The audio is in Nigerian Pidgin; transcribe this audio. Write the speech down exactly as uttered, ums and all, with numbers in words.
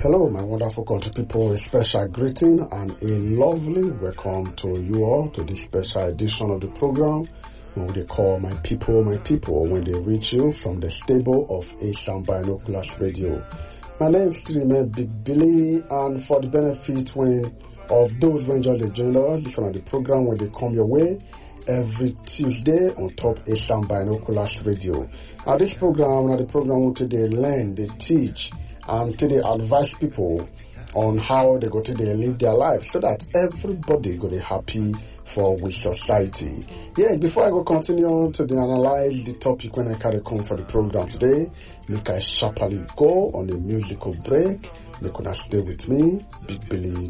Hello, my wonderful country people. A special greeting and a lovely welcome to you all to this special edition of the program when they call My People, My People, when they reach you from the stable of Asian Binoculars Radio. My name is still Big Billy, and for the benefit when of those who enjoy the journal, listen to the program when they come your way every Tuesday on top Asian Binoculars Radio. Now this program, now the program where they learn, they teach, and they advise people on how they go to they live their life so that everybody go to happy for with society. Yes, before I go continue on to the analyze the topic when I carry come for the program today, make I sharply go on a musical break. Make una stay with me, Big Billy